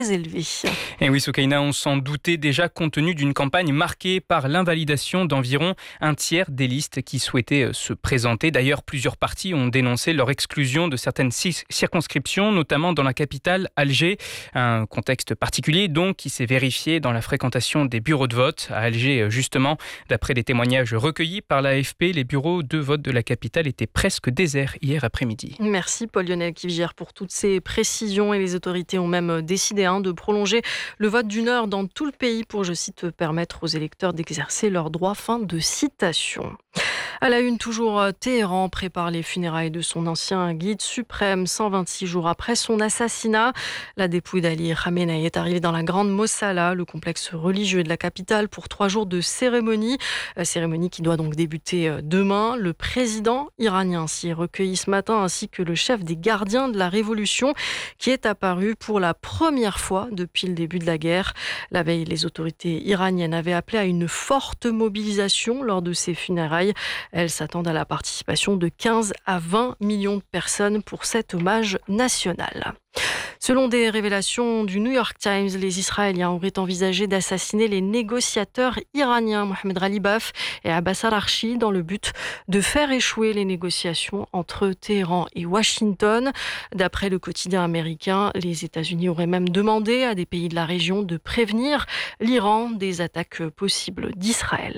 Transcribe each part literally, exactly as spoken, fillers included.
élevé. Et oui, Soukaina, on s'en doutait déjà compte tenu d'une campagne marquée par l'invalidation d'environ un tiers des listes qui souhaitaient se présenter. D'ailleurs, plusieurs partis ont dénoncé leur exclusion de certaines circonscriptions, notamment dans la capitale, Alger. Un contexte particulier, donc, qui s'est vérifié dans la fréquentation des bureaux de vote. À Alger, justement, d'après des témoignages recueillis par l'A F P, les bureaux de vote de la capitale étaient presque déserts hier après-midi. Merci Paul-Lionel Kivigère pour toutes ces précisions, et les autorités ont même décidé hein, de prolonger le vote d'une heure dans tout le pays pour, je cite, permettre aux électeurs d'exercer leurs droits. Fin de citation. À la une, toujours, Téhéran prépare les funérailles de son ancien guide suprême cent vingt-six jours après son assassinat. La dépouille d'Ali Khamenei est arrivée dans la grande Mossala, le complexe religieux de la capitale, pour trois jours de cérémonie. Cérémonie qui doit donc débuter demain. Le président iranien s'y est recueilli ce matin, ainsi que le chef des gardiens de la révolution, qui est apparu pour la première fois depuis le début de la guerre. La veille, les autorités iraniennes avaient appelé à une forte mobilisation lors de ces funérailles. Elles s'attendent à la participation de quinze à vingt millions de personnes pour cet hommage national. Selon des révélations du New York Times, les Israéliens auraient envisagé d'assassiner les négociateurs iraniens Mohamed Ghalibaf et Abbas Araghchi dans le but de faire échouer les négociations entre Téhéran et Washington. D'après le quotidien américain, les États-Unis auraient même demandé à des pays de la région de prévenir l'Iran des attaques possibles d'Israël.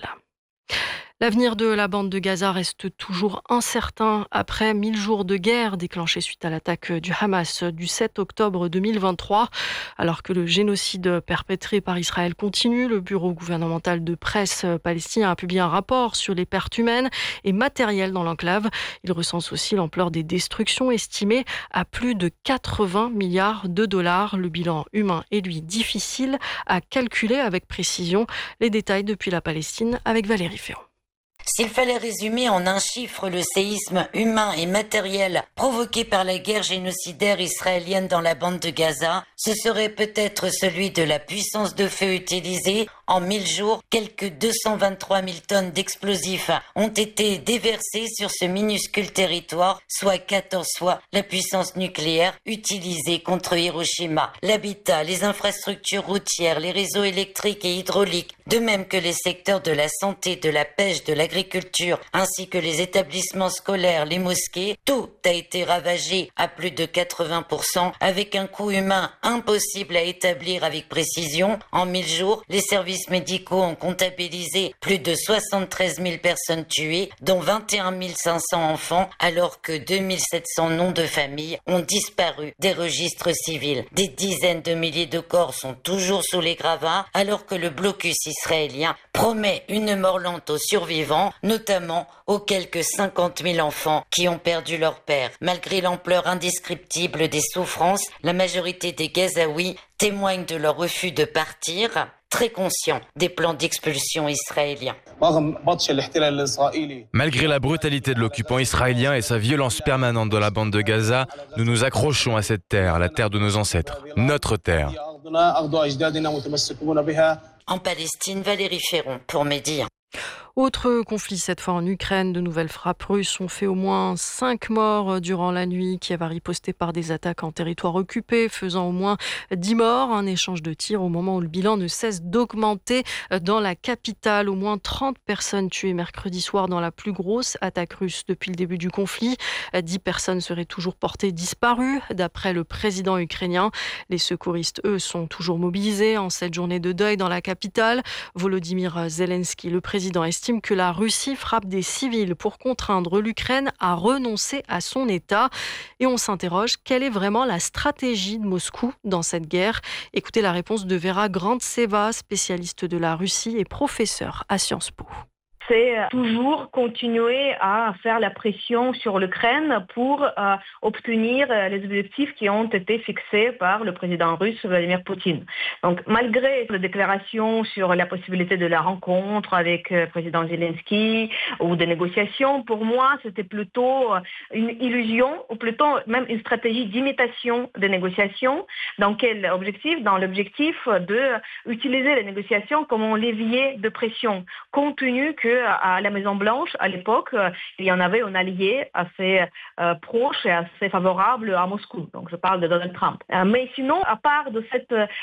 L'avenir de la bande de Gaza reste toujours incertain après mille jours de guerre déclenchés suite à l'attaque du Hamas du sept octobre deux mille vingt-trois. Alors que le génocide perpétré par Israël continue, le bureau gouvernemental de presse palestinien a publié un rapport sur les pertes humaines et matérielles dans l'enclave. Il recense aussi l'ampleur des destructions estimées à plus de quatre-vingts milliards de dollars. Le bilan humain est lui difficile à calculer avec précision. Les détails depuis la Palestine avec Valérie Ferrand. S'il fallait résumer en un chiffre le séisme humain et matériel provoqué par la guerre génocidaire israélienne dans la bande de Gaza, ce serait peut-être celui de la puissance de feu utilisée. En mille jours, quelques deux cent vingt-trois mille tonnes d'explosifs ont été déversées sur ce minuscule territoire, soit quatorze fois la puissance nucléaire utilisée contre Hiroshima. L'habitat, les infrastructures routières, les réseaux électriques et hydrauliques, de même que les secteurs de la santé, de la pêche, de l'agriculture, ainsi que les établissements scolaires, les mosquées, tout a été ravagé à plus de quatre-vingts pour cent, avec un coût humain impossible à établir avec précision. En mille jours, les services médicaux ont comptabilisé plus de soixante-treize mille personnes tuées, dont vingt et un mille cinq cents enfants, alors que deux mille sept cents noms de familles ont disparu des registres civils. Des dizaines de milliers de corps sont toujours sous les gravats, alors que le blocus israélien promet une mort lente aux survivants, notamment aux quelques cinquante mille enfants qui ont perdu leur père. Malgré l'ampleur indescriptible des souffrances, la majorité des Gazaouis témoignent de leur refus de partir, très conscients des plans d'expulsion israéliens. Malgré la brutalité de l'occupant israélien et sa violence permanente dans la bande de Gaza, nous nous accrochons à cette terre, la terre de nos ancêtres, notre terre. En Palestine, Valérie Ferron pour Média. Autre conflit, cette fois en Ukraine. De nouvelles frappes russes ont fait au moins cinq morts durant la nuit. Kiev a riposté par des attaques en territoire occupé, faisant au moins dix morts. Un échange de tirs au moment où le bilan ne cesse d'augmenter dans la capitale. Au moins trente personnes tuées mercredi soir dans la plus grosse attaque russe depuis le début du conflit. dix personnes seraient toujours portées disparues, d'après le président ukrainien. Les secouristes, eux, sont toujours mobilisés en cette journée de deuil dans la capitale. Volodymyr Zelensky, le président, estime que la Russie frappe des civils pour contraindre l'Ukraine à renoncer à son État. Et on s'interroge, quelle est vraiment la stratégie de Moscou dans cette guerre? Écoutez la réponse de Vera Grantseva, spécialiste de la Russie et professeure à Sciences Po. C'est toujours continuer à faire la pression sur l'Ukraine pour euh, obtenir les objectifs qui ont été fixés par le président russe Vladimir Poutine. Donc, malgré les déclarations sur la possibilité de la rencontre avec le président Zelensky ou des négociations, pour moi, c'était plutôt une illusion ou plutôt même une stratégie d'imitation des négociations. Dans quel objectif? Dans l'objectif d'utiliser les négociations comme un levier de pression, compte tenu que à la Maison-Blanche, à l'époque, il y en avait un allié assez euh, proche et assez favorable à Moscou. Donc je parle de Donald Trump. Euh, mais sinon, à part de cette